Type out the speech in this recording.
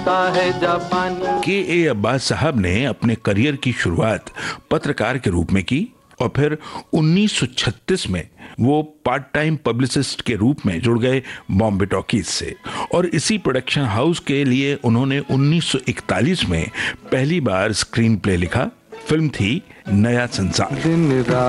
है जापानी। के अब्बास साहब ने अपने करियर की शुरुआत पत्रकार के रूप में की और फिर 1936 में वो पार्ट टाइम पब्लिसिस्ट के रूप में जुड़ गए बॉम्बे टॉकीज से और इसी प्रोडक्शन हाउस के लिए उन्होंने 1941 में पहली बार स्क्रीन प्ले लिखा। फिल्म थी नया संसार।